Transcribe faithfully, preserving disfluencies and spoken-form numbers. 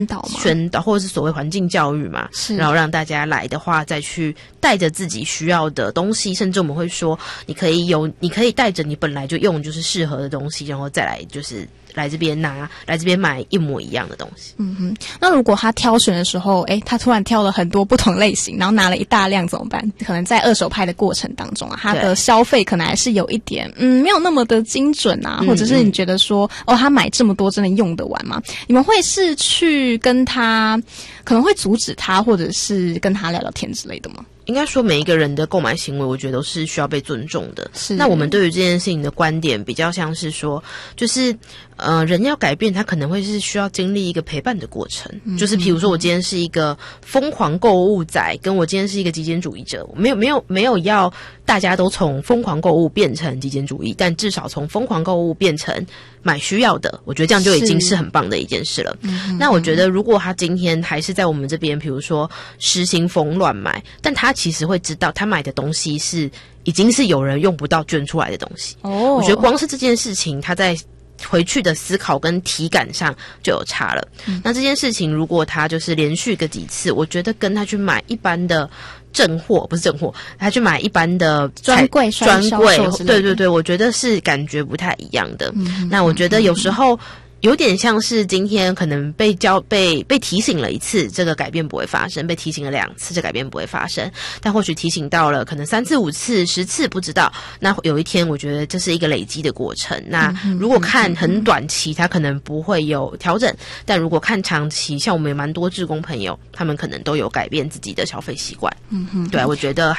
导吗？ 宣导或者是所谓环境教育嘛， 是， 然后让大家来的话再去带着自己需要的东西，甚至我们会说你可以有你可以带着你本来就用就是适合的东西，然后再来就是来这边拿来这边买一模一样的东西。 嗯哼，那如果他挑选的时候，诶，他突然挑了很多不同类型，然后拿了一大量怎么办？可能在二手拍的过程当中啊，他的消费可能还是有一点嗯没有那么的精准啊，或者是你觉得说哦他买这么多真的用得完吗？你们会是去跟他可能会阻止他，或者是跟他聊聊天之类的吗？ 应该说每一个人的购买行为我觉得都是需要被尊重的。 是， 那我们对于这件事情的观点比较像是说就是呃，人要改变他可能会是需要经历一个陪伴的过程、嗯、就是比如说我今天是一个疯狂购物仔，跟我今天是一个极简主义者，没有没有没有要大家都从疯狂购物变成极简主义，但至少从疯狂购物变成买需要的，我觉得这样就已经是很棒的一件事了。那我觉得如果他今天还是在我们这边比如说实行疯乱买，但他其实会知道他买的东西是已经是有人用不到捐出来的东西。哦，我觉得光是这件事情他在回去的思考跟体感上就有差了、嗯、那这件事情如果他就是连续个几次，我觉得跟他去买一般的正货，不是正货，他去买一般的专柜专柜，对对对，我觉得是感觉不太一样的、嗯、那我觉得有时候有点像是今天可能被教被被提醒了一次，这个改变不会发生；被提醒了两次，这改变不会发生。但或许提醒到了，可能三次、五次、十次，不知道。那有一天，我觉得这是一个累积的过程。那如果看很短期，它可能不会有调整；但如果看长期，像我们有蛮多志工朋友，他们可能都有改变自己的消费习惯。嗯哼，对，我觉得